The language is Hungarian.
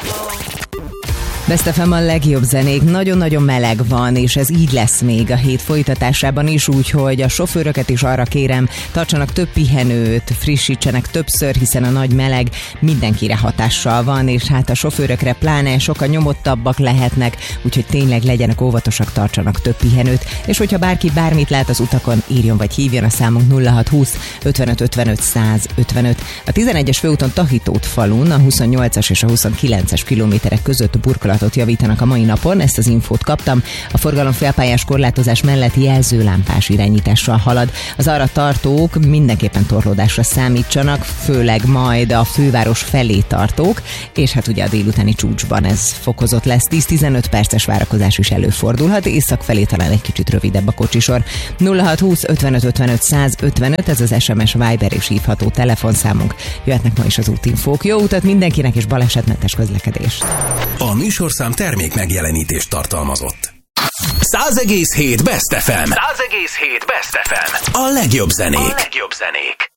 Best FM a legjobb zenék, nagyon-nagyon meleg van, és ez így lesz még a hét folytatásában is, úgyhogy a sofőröket is arra kérem, tartsanak több pihenőt, frissítsenek többször, hiszen a nagy meleg mindenkire hatással van, és hát a sofőrökre pláne sokkal nyomottabbak lehetnek, úgyhogy tényleg legyenek óvatosak, tartsanak több pihenőt, és hogyha bárki bármit lát az utakon, írjon vagy hívjon a számunk 0620 55 55 155. A 11-es főúton Tahitót falun, a 28-as és a 29-es kilométerek között burkolatot javítanak a mai napon, ezt az infót kaptam. A forgalom félpályás korlátozás mellett jelzőlámpás irányítással halad. Az arra tartók mindenképpen torlódásra számítsanak, főleg majd a főváros felé tartók, és hát ugye a délutáni csúcsban ez fokozott lesz. 10-15 perces várakozás is előfordulhat, észak felé talán egy kicsit rövidebb a kocsisor. 0620 55 55 155, ez az SMS, Viber és hívható telefonszámunk. Jöhetnek ma is az útinfók. Jó utat mindenkinek, és balesetmentes közlekedést. A műsorszám termék megjelenítést tartalmazott. 100,7 Best FM. 100,7 Best FM. A legjobb zenék.